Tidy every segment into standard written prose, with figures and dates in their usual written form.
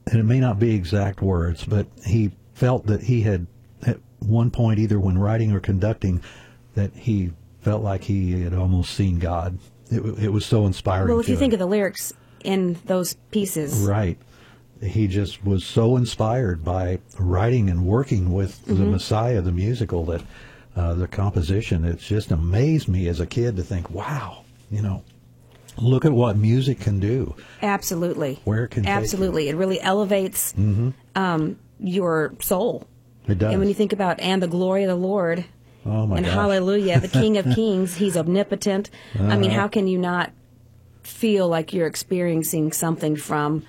and it may not be exact words, but he felt that he had, at one point, either when writing or conducting, that he felt like he had almost seen God. It was so inspiring. Well, if you think of the lyrics in those pieces. Right. He just was so inspired by writing and working with the Messiah, the musical, that the composition, it's just amazed me as a kid to think, wow, look at what music can do. Absolutely. Where it can Absolutely. take you. It really elevates your soul. It does. And when you think about, and the glory of the Lord, oh my and gosh. hallelujah, the King of Kings, he's omnipotent. I mean, how can you not feel like you're experiencing something from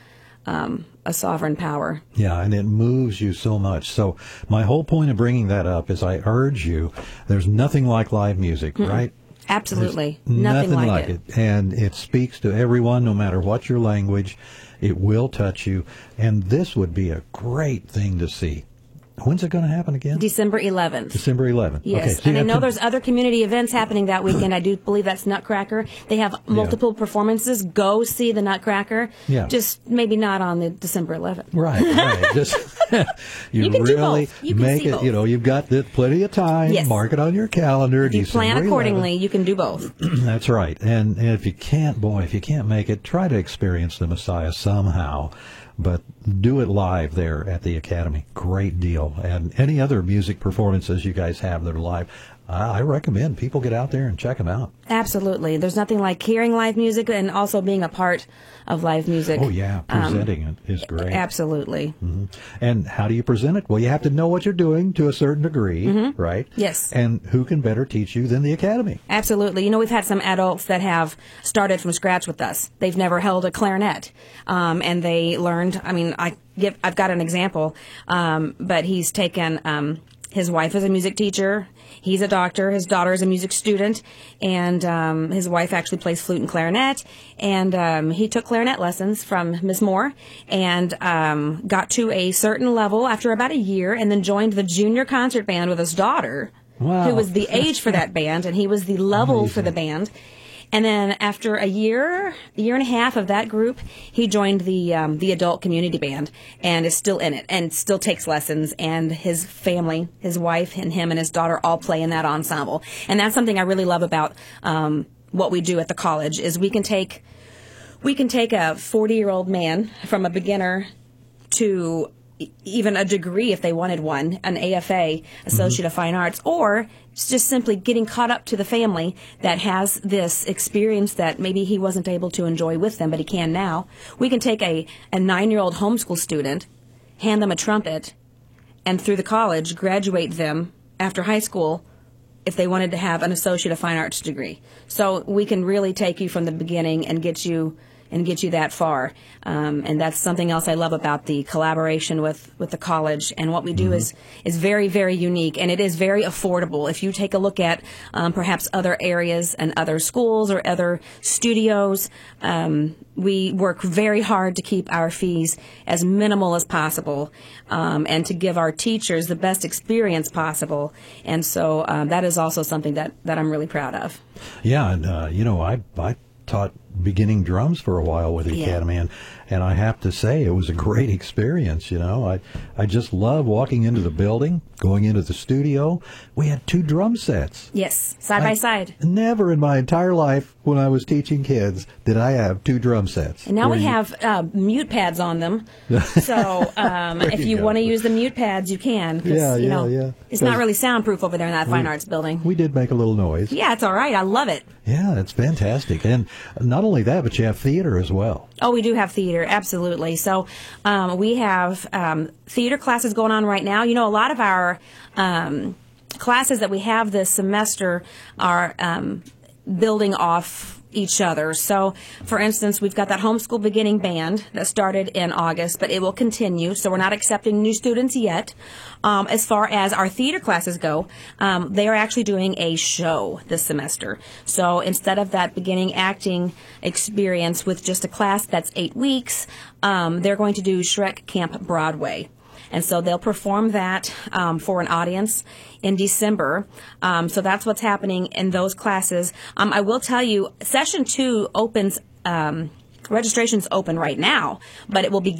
a sovereign power? Yeah, and it moves you so much. So my whole point of bringing that up is I urge you, there's nothing like live music, right? Absolutely. There's nothing like it. And it speaks to everyone, no matter what your language. It will touch you. And this would be a great thing to see. When's it going to happen again? December 11th. December 11th. Yes, Okay, so and I know there's other community events happening that weekend. I do believe that's Nutcracker. They have multiple performances. Go see the Nutcracker. Yeah. Just maybe not on the December 11th. Right. Just you can do really both. You can make see it. both. You've got plenty of time. Yes. Mark it on your calendar. If you plan December accordingly, 11th. you can do both. That's right. And if you can't make it, try to experience the Messiah somehow. But do it live there at the Academy. Great deal. And any other music performances you guys have that are live, I recommend people get out there and check them out. Absolutely. There's nothing like hearing live music and also being a part of live music. Oh, yeah. Presenting it is great. Absolutely. Mm-hmm. And how do you present it? Well, you have to know what you're doing to a certain degree, right? Yes. And who can better teach you than the Academy? Absolutely. We've had some adults that have started from scratch with us. They've never held a clarinet, and they learned. I've got an example, but he's taken. His wife is a music teacher. He's a doctor. His daughter is a music student, and his wife actually plays flute and clarinet. And he took clarinet lessons from Miss Moore, and got to a certain level after about a year, and then joined the junior concert band with his daughter, Wow. who was the age for that band, and he was the level for the band. And then after a year and a half of that group, he joined the adult community band and is still in it and still takes lessons. And his family, his wife and him and his daughter all play in that ensemble. And that's something I really love about what we do at the college is we can take a 40-year-old man from a beginner to even a degree if they wanted one, an AFA, Associate of Fine Arts, or just simply getting caught up to the family that has this experience that maybe he wasn't able to enjoy with them, but he can now. We can take a 9-year-old homeschool student, hand them a trumpet, and through the college, graduate them after high school if they wanted to have an Associate of Fine Arts degree. So we can really take you from the beginning and get you that far. And that's something else I love about the collaboration with the college. And what we do is very, very unique, and it is very affordable. If you take a look at perhaps other areas and other schools or other studios, we work very hard to keep our fees as minimal as possible, and to give our teachers the best experience possible. And so that is also something that I'm really proud of. Yeah, and I taught beginning drums for a while with the Academy, and I have to say it was a great experience. I just love walking into the building, going into the studio. We had 2 drum sets. Yes, side by side. Never in my entire life when I was teaching kids did I have 2 drum sets. And now we have mute pads on them. So if you want to use the mute pads, you can. Yeah. It's not really soundproof over there in that fine arts building. We did make a little noise. Yeah, it's all right. I love it. Yeah, it's fantastic. And not only that, but you have theater as well. Oh, we do have theater, absolutely. So we have theater classes going on right now. A lot of our classes that we have this semester are building off each other. So, for instance, we've got that homeschool beginning band that started in August, but it will continue. So we're not accepting new students yet. As far as our theater classes go, they are actually doing a show this semester. So instead of that beginning acting experience with just a class that's 8 weeks, they're going to do Shrek Camp Broadway. And so they'll perform that for an audience in December. So that's what's happening in those classes. I will tell you, Session 2 opens, registration's open right now, but it will be